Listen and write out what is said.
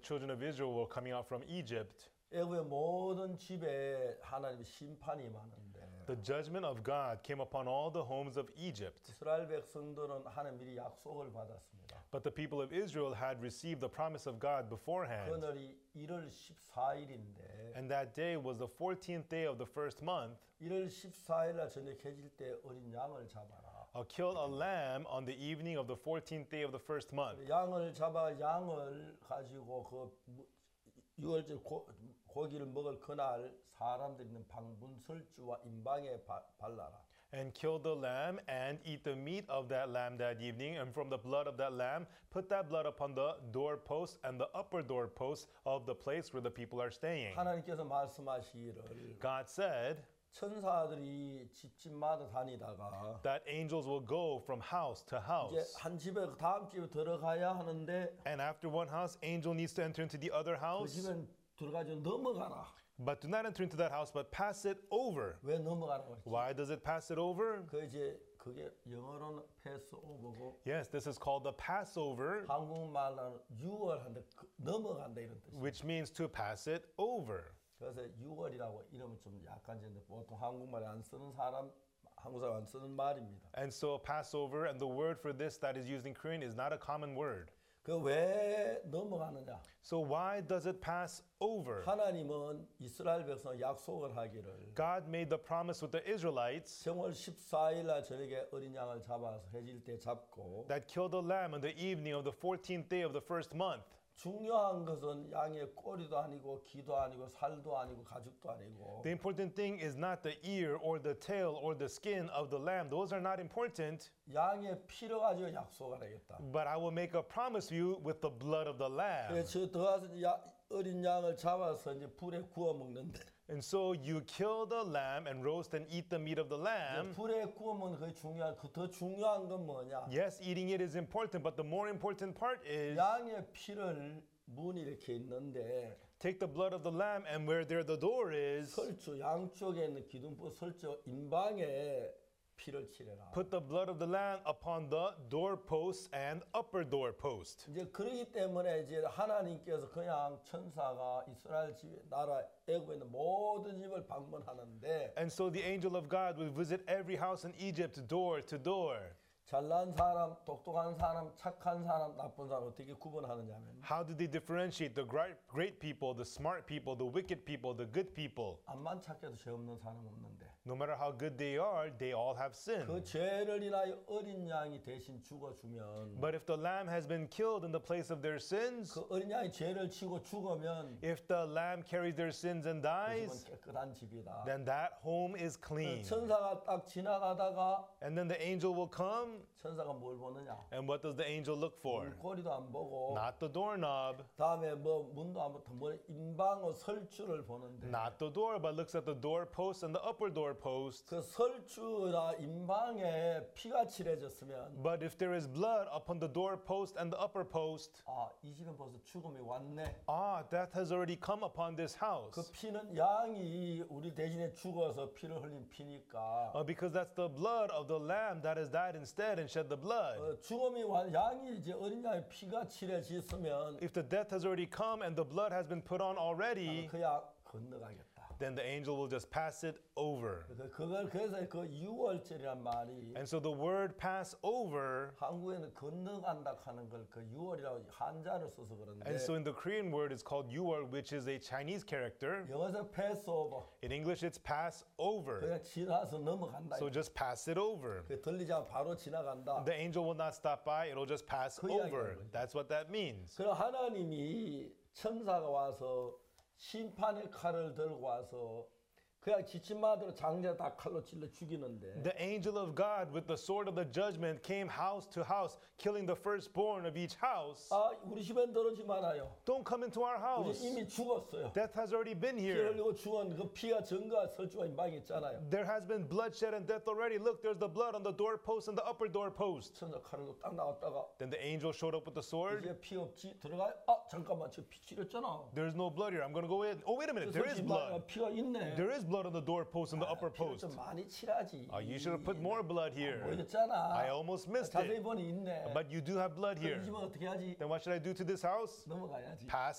children of Israel were coming out from Egypt, 애굽의 모든 집에 하나님의 심판이 임하는데 the judgment of God came upon all the homes of Egypt. 이스라엘 백성들은 하나님 미리 약속을 받았습니다. But the people of Israel had received the promise of God beforehand. 그날이 1월 14일인데 And that day was the 14th day of the first month. 1월 14일 날 저녁 해질 때 어린 양을 잡아라. Kill a lamb on the evening of the 14th day of the first month. 양을 잡아 양을 가지고 그 유월절 고기를 먹을 그날 사람들이 있는 방문 설주와 임방에 발라라. And kill the lamb and eat the meat of that lamb that evening. And from the blood of that lamb, put that blood upon the doorpost and the upper doorpost of the place where the people are staying. 하나님께서 말씀하시기를 God said 천사들이 집집마다 다니다가 that angels will go from house to 이제 house. 한 집에 다음 집에 들어가야 하는데 And after one house, angel needs to enter into the other 그 house. 집엔 들어가지 넘어가라. But do not enter into that house, but pass it over. 왜 넘어가는 거지? Why does it pass it over? 그 이제 그게 영어로는 패스 오버고 Yes, this is called the Passover, 한국말로는 유월한데 넘어간다 이런 뜻이에요. which means to pass it over. 그래서 6월이라고 이름은 좀 약간 지는데 보통 한국말에 안 쓰는 사람 한국 사람 안 쓰는 말입니다. And so Passover and the word for this that is used in Korean is not a common word. 그 왜 넘어가느냐? So why does it pass over? 하나님은 이스라엘 백성 약속을 하기를 God made the promise with the Israelites 정월 14일 날 저녁에 어린 양을 잡아서 해질 때 잡고 that kill the lamb on the evening of the 14th day of the first month. 중요한 것은 양의 꼬리도 아니고 귀도 아니고 살도 아니고 가죽도 아니고 The important thing is not the ear or the tail or the skin of the lamb. Those are not important. 양의 피를 가지고 약속을 하겠다. But I will make a promise to you with the blood of the lamb. 그래서 더가서 어린 양을 잡아서 이제 불에 구워 먹는데 And so you kill the lamb and roast and eat the meat of the lamb. 불에 구워 먹는 그게 중요한 그 더 중요한 건 뭐냐? Yes, eating it is important, but the more important part is 양의 피를 문이 이렇게 있는데 take the blood of the lamb and where there the door is, 설주 양쪽에 있는 기둥부 설주 임방에 피를 칠해라. put the blood of the lamb upon the doorposts and upper doorpost. 이제 그러기 때문에 이제 하나님께서 그냥 천사가 이스라엘 집 나라 애굽에 있는 모든 집을 방문하는데 And so the angel of God will visit every house in Egypt door to door. 잘난 사람, 똑똑한 사람, 착한 사람, 나쁜 사람 어떻게 구분하느냐면 How do they differentiate the great people, the smart people, the wicked people, the good people? 암만 착해도 죄 없는 사람 없는데 No matter how good they all have sin. 그 죄를 인하여 어린 양이 대신 죽어주면 But if the lamb has been killed in the place of their sins, 그 어린 양이 죄를 치고 죽으면 if the lamb carries their sins and 그 dies, 집은 깨끗한 집이다. then that home is clean. 천사가 딱 지나가다가 And then the angel will come, 천사가 뭘 보느냐? and what does the angel look for? 꼬리도 안 보고 Not the doorknob, 다음에 뭐 문도 안 보고 뭐 임방어 설주를 보는데 not the door, but looks at the doorpost and the upper doorpost. 그 설주나 임방에 피가 칠해졌으면 But if there is blood upon the doorpost and the upper post, 이 집은 벌써 죽음이 왔네. death has already come upon this 그 house. 피는 양이 우리 대신에 죽어서 피를 흘린 피니까 Because that's the blood of the lamb that has died instead and shed the blood. 죽음이 양이 이제 어린 양의 피가 칠해졌으면 If the death has already come and the blood has been put on already, 그냥 건너가겠다. then the angel will just pass it over. 그걸 그래서 그 유월절이란 말이 And so the word pass over, 한국에는 건너간다 하는 걸 그 유월이라고 한자를 써서 그런데 and so in the Korean word it's called yu월, which is a Chinese character. 영어에서 패스오버 In English it's pass over. 그냥 지나서 넘어간다. So just pass it over. 그 들리지 않고 바로 지나간다. The angel will not stop by, it'll just pass 그 over. 이야기예요. That's what that means. 그럼 하나님이 천사가 와서 심판의 칼을 들고 와서 그냥 지침마대로 장자 다 칼로 찔러 죽이는데 The angel of God with the sword of the judgment came house to house, killing the firstborn of each house. 우리 집엔 들어오지 말아요. Don't come into our 우리 house. 이미 죽었어요. Death has already been 피 here. 흘리고 죽은 그 피가 전가 설주가 임방에 있잖아요. There has been bloodshed and death already. Look, there's the blood on the doorpost and the upper doorpost. 천사 칼로 딱 나왔다가 Then the angel showed up with the sword. 이제 피 없지 들어가. 잠깐만 저 피 칠했잖아. There's no blood here. I'm going to go in. Oh, wait a minute. There is blood. 피가 있네. There is blood on the doorpost and the upper 피를 post. 좀 많이 칠하지. You should have put more blood here. 보였잖아. I almost missed 자세히 it. 보니 있네. But you do have blood 이 here. 집은 어떻게 하지? Then what should I do to this house? 넘어가야지. Pass